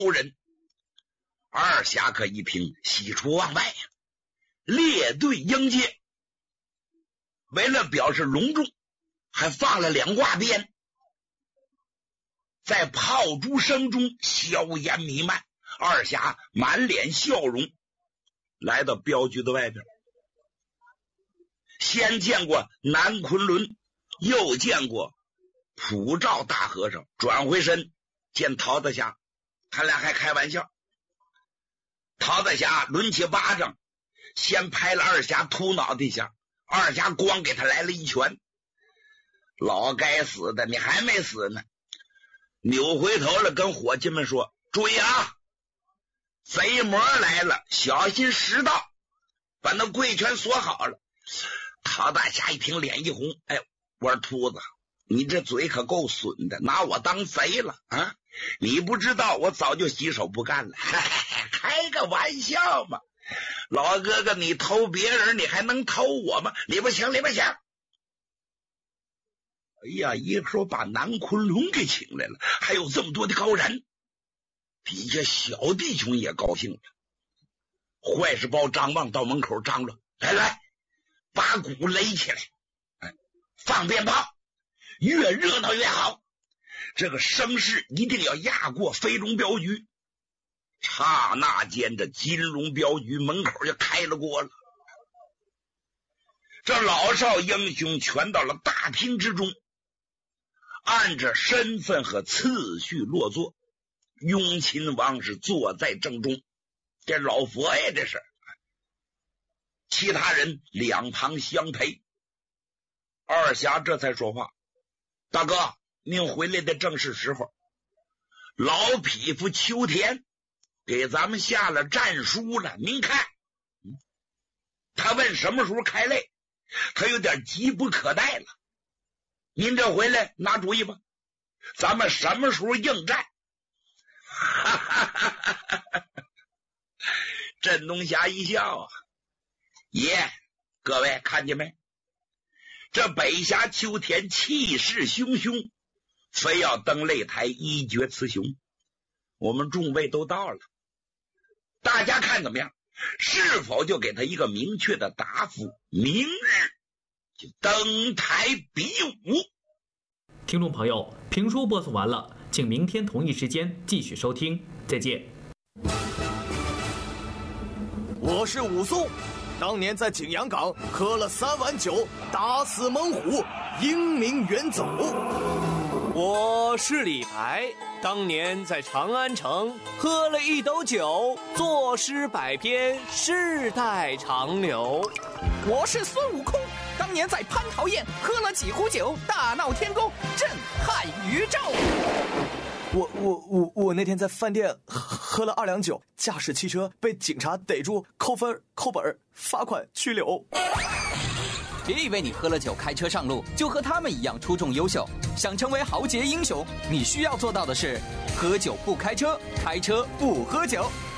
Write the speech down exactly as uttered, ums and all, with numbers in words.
人。二侠可一听，喜出望外呀，列队迎接。为了表示隆重，还放了两挂鞭，在炮竹声中硝烟弥漫。二侠满脸笑容来到镖局的外边，先见过南昆仑，又见过普照大和尚，转回身见陶子侠，他俩还开玩笑。陶子侠抡起巴掌，先拍了二侠秃脑袋下，二侠光给他来了一拳。老该死的，你还没死呢！扭回头了，跟伙计们说：“注意啊，贼魔来了，小心拾到，把那贵拳锁好了。”陶大侠一听脸一红，哎，我说秃子，你这嘴可够损的，拿我当贼了啊！你不知道我早就洗手不干了。开个玩笑嘛，老哥哥，你偷别人你还能偷我吗？你不行，你不行。哎呀，一说把南昆仑给请来了，还有这么多的高人，底下小弟兄也高兴了。坏事包张望到门口张罗：“来来，把鼓垒起来，哎，放鞭炮，越热闹越好。这个声势一定要压过飞龙镖局。”刹那间，这金龙镖局门口就开了锅了。这老少英雄全到了大厅之中，按着身份和次序落座。雍亲王是坐在正中，这老佛爷这是，其他人两旁相陪。二侠这才说话：“大哥，您回来的正是时候。老匹夫秋田给咱们下了战书了，您看。”他问什么时候开擂，他有点急不可待了。您这回来拿主意吧，咱们什么时候应战？哈哈哈哈哈！镇东侠一笑啊，爷，各位看见没？这北侠秋田气势汹汹，非要登擂台一决雌雄。我们众位都到了，大家看怎么样？是否就给他一个明确的答复？明日就登台比武。 听众朋友，评书播送完了，请明天同一时间继续收听，再见。 我是武松，当年在景阳冈喝了三碗酒，打死猛虎，英名远走。 我是李白，当年在长安城喝了一斗酒，作诗百篇，世代长流。 我是孙悟空，当年在蟠桃宴喝了几壶酒，大闹天宫，震撼宇宙。 我我我我那天在饭店喝了二两酒，驾驶汽车被警察逮住，扣分扣本罚款拘留。 别以为你喝了酒开车上路就和他们一样出众优秀，想成为豪杰英雄，你需要做到的是喝酒不开车，开车不喝酒。